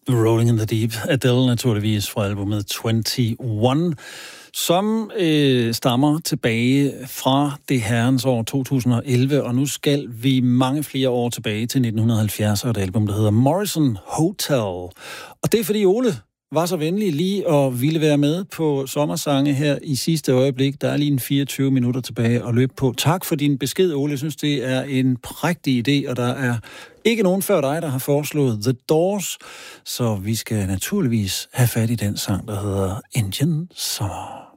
Rolling in the Deep. Adele naturligvis fra albumet 21, som stammer tilbage fra det herrens år 2011, og nu skal vi mange flere år tilbage til 1970 og et album, der hedder Morrison Hotel. Og det er fordi Ole var så venlig lige at ville være med på sommersange her i sidste øjeblik. Der er lige en 24 minutter tilbage at løbe på. Tak for din besked, Ole. Jeg synes, det er en prægtig idé, og der er ikke nogen før dig, der har foreslået The Doors. Så vi skal naturligvis have fat i den sang, der hedder Indian Summer.